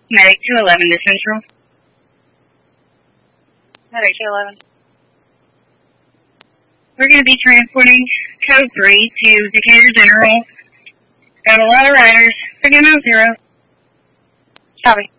Medic 211 to Central. Medic 211. We're going to be transporting Code 3 to Decatur General. Got a lot of riders. Again, 0. Copy.